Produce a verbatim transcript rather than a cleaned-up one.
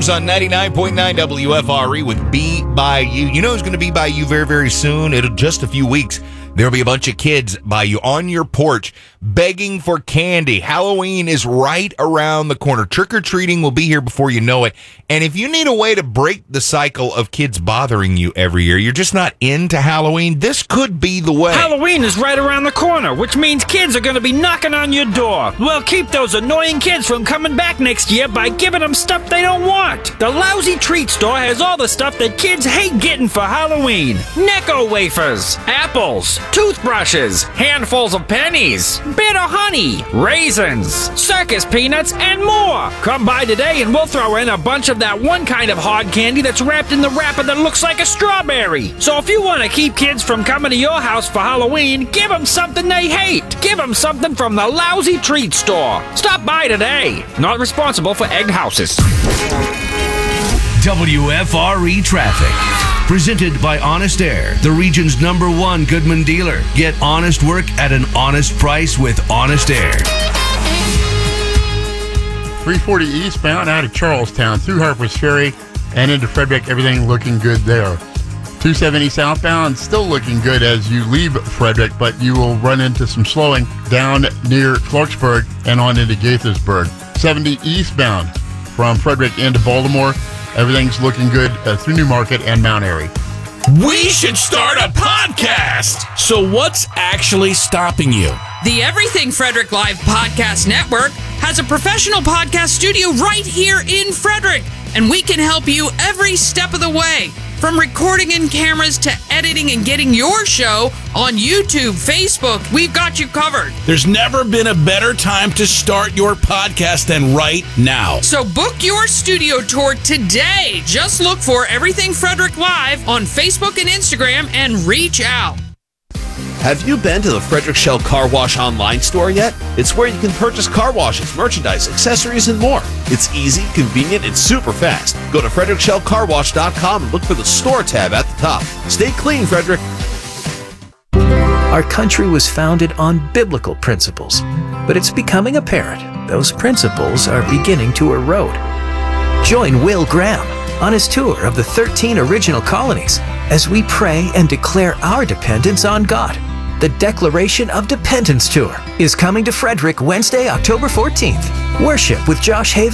James on ninety-nine point nine W F R E with Be By You. You know who's going to be by you very, very soon? It'll just a few weeks. There'll be a bunch of kids by you on your porch begging for candy. Halloween is right around the corner. Trick-or-treating will be here before you know it. And if you need a way to break the cycle of kids bothering you every year, you're just not into Halloween, this could be the way. Halloween is right around the corner, which means kids are going to be knocking on your door. Well, keep those annoying kids from coming back next year by giving them stuff they don't want. The Lousy Treat Store has all the stuff that kids hate getting for Halloween. Necco wafers, apples, toothbrushes, handfuls of pennies, bitter honey, raisins, circus peanuts, and more. Come by today and we'll throw in a bunch of that one kind of hard candy that's wrapped in the wrapper that looks like a strawberry. So if you want to keep kids from coming to your house for Halloween, give them something they hate. Give them something from the Lousy Treat Store. Stop by today. Not responsible for egged houses. W F R E Traffic. Presented by Honest Air, the region's number one Goodman dealer. Get honest work at an honest price with Honest Air. three forty eastbound out of Charlestown through Harper's Ferry and into Frederick, everything looking good there. two seventy southbound, still looking good as you leave Frederick, but you will run into some slowing down near Clarksburg and on into Gaithersburg. seventy eastbound from Frederick into Baltimore, everything's looking good uh, through Newmarket and Mount Airy. We should start a podcast. So what's actually stopping you? The Everything Frederick Live Podcast Network has a professional podcast studio right here in Frederick, and we can help you every step of the way. From recording in cameras to editing and getting your show on YouTube, Facebook, we've got you covered. There's never been a better time to start your podcast than right now. So book your studio tour today. Just look for Everything Frederick Live on Facebook and Instagram and reach out. Have you been to the Frederick Shell Car Wash online store yet? It's where you can purchase car washes, merchandise, accessories, and more. It's easy, convenient, and super fast. Go to Frederick Shell Car Wash dot com and look for the store tab at the top. Stay clean, Frederick. Our country was founded on biblical principles, but it's becoming apparent those principles are beginning to erode. Join Will Graham on his tour of the thirteen original colonies as we pray and declare our dependence on God. The Declaration of Dependence Tour is coming to Frederick Wednesday, October fourteenth. Worship with Josh Haven